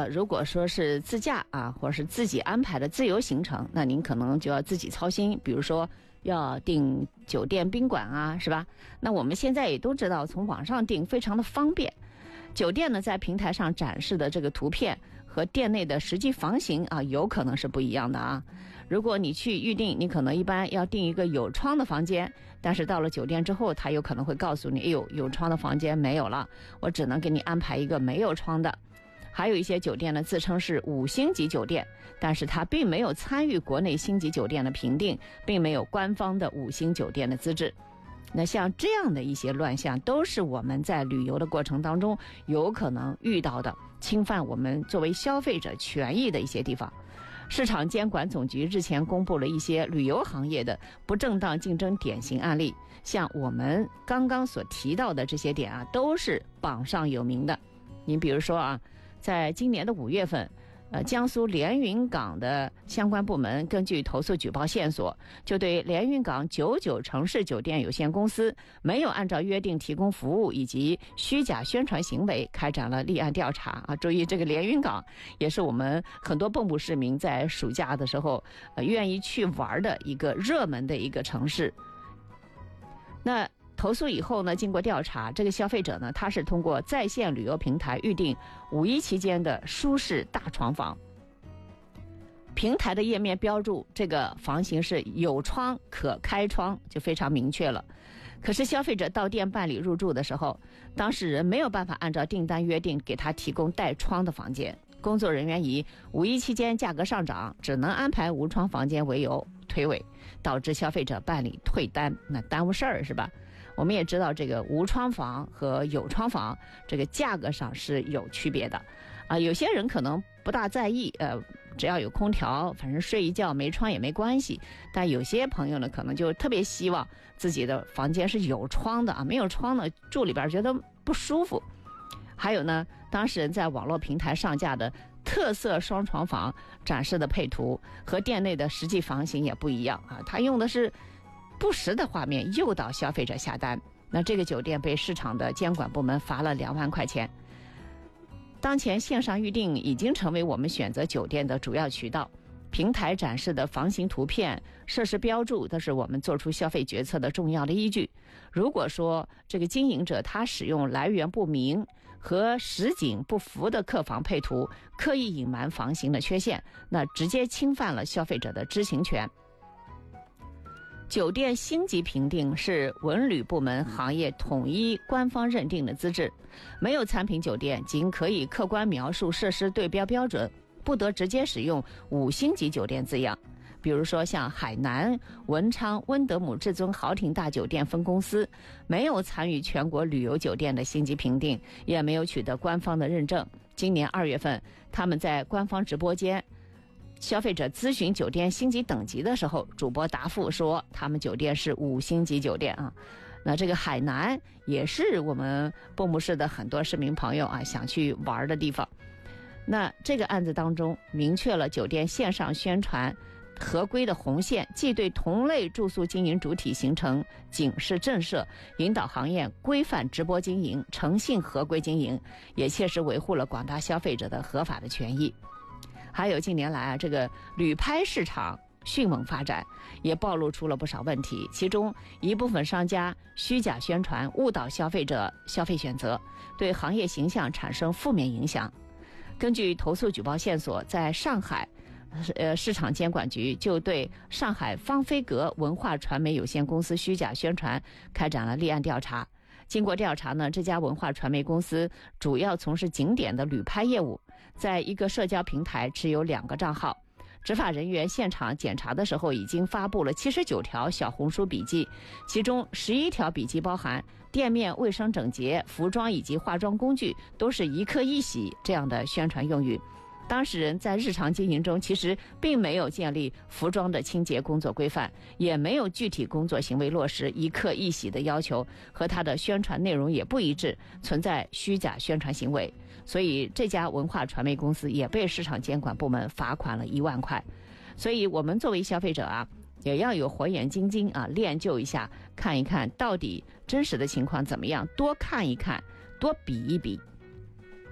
如果说是自驾啊，或者是自己安排的自由行程，那您可能就要自己操心，比如说要订酒店宾馆啊，是吧？那我们现在也都知道，从网上订非常的方便。酒店呢，在平台上展示的这个图片和店内的实际房型啊，有可能是不一样的啊。如果你去预定，你可能一般要订一个有窗的房间，但是到了酒店之后，他有可能会告诉你，哎呦，有窗的房间没有了，我只能给你安排一个没有窗的。还有一些酒店呢，自称是5星级酒店，但是它并没有参与国内星级酒店的评定，并没有官方的5星酒店的资质。那像这样的一些乱象，都是我们在旅游的过程当中有可能遇到的，侵犯我们作为消费者权益的一些地方。市场监管总局日前公布了一些旅游行业的不正当竞争典型案例，像我们刚刚所提到的这些点啊，都是榜上有名的。您比如说啊，在今年的5月份，江苏连云港的相关部门根据投诉举报线索，就对连云港99城市酒店有限公司没有按照约定提供服务以及虚假宣传行为开展了立案调查啊。注意，这个连云港也是我们很多蚌埠市民在暑假的时候愿意去玩的一个热门的一个城市。那投诉以后呢，经过调查，这个消费者呢，他是通过在线旅游平台预订5·1期间的舒适大床房，平台的页面标注这个房型是有窗可开窗，就非常明确了。可是消费者到店办理入住的时候，当事人没有办法按照订单约定给他提供带窗的房间，工作人员以5·1期间价格上涨，只能安排无窗房间为由推诿，导致消费者办理退单，那耽误事儿是吧？我们也知道，这个无窗房和有窗房这个价格上是有区别的啊。有些人可能不大在意，只要有空调，反正睡一觉没窗也没关系。但有些朋友呢，可能就特别希望自己的房间是有窗的啊，没有窗呢，住里边觉得不舒服。还有呢，当事人在网络平台上架的特色双床房展示的配图和店内的实际房型也不一样啊，他用的是不实的画面诱导消费者下单，那这个酒店被市场的监管部门罚了2万块钱。当前线上预订已经成为我们选择酒店的主要渠道，平台展示的房型图片、设施标注都是我们做出消费决策的重要的依据。如果说这个经营者他使用来源不明和实景不符的客房配图，刻意隐瞒房型的缺陷，那直接侵犯了消费者的知情权。酒店星级评定是文旅部门行业统一官方认定的资质，没有参评酒店仅可以客观描述设施对标标准，不得直接使用5星级酒店字样。比如说像海南文昌温德姆至尊豪庭大酒店分公司，没有参与全国旅游酒店的星级评定，也没有取得官方的认证。今年2月份，他们在官方直播间消费者咨询酒店星级等级的时候，主播答复说他们酒店是5星级酒店啊。那这个海南也是我们蚌埠市的很多市民朋友啊想去玩的地方。那这个案子当中明确了酒店线上宣传合规的红线，既对同类住宿经营主体形成警示震慑，引导行业规范直播经营，诚信合规经营，也切实维护了广大消费者的合法的权益。还有近年来啊，这个旅拍市场迅猛发展，也暴露出了不少问题，其中一部分商家虚假宣传，误导消费者消费选择，对行业形象产生负面影响。根据投诉举报线索，在上海市场监管局就对上海方飞阁文化传媒有限公司虚假宣传开展了立案调查。经过调查呢，这家文化传媒公司主要从事景点的旅拍业务，在一个社交平台持有2个账号。执法人员现场检查的时候，已经发布了79条小红书笔记，其中11条笔记包含店面卫生整洁、服装以及化妆工具都是一客一洗这样的宣传用语。当事人在日常经营中其实并没有建立服装的清洁工作规范，也没有具体工作行为落实一客一洗的要求，和他的宣传内容也不一致，存在虚假宣传行为。所以这家文化传媒公司也被市场监管部门罚款了1万块。所以我们作为消费者啊，也要有火眼金睛啊，练就一下，看一看到底真实的情况怎么样，多看一看，多比一比。